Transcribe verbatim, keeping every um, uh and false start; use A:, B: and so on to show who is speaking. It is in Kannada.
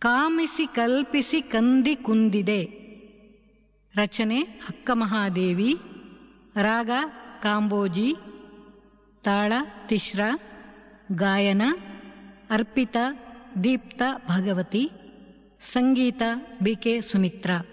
A: ಕಾಮಿಸಿ ಕಲ್ಪಿಸಿ ಕಂದಿ ಕುಂದಿದೆ. ರಚನೆ ಅಕ್ಕಮಹಾದೇವಿ. ರಾಗ ಕಾಂಬೋಜಿ. ತಾಳ ತಿಶ್ರ. ಗಾಯನ ಅರ್ಪಿತಾ ದೀಪ್ತ ಭಗವತಿ. ಸಂಗೀತ ಬಿ ಕೆ ಸುಮಿತ್ರಾ.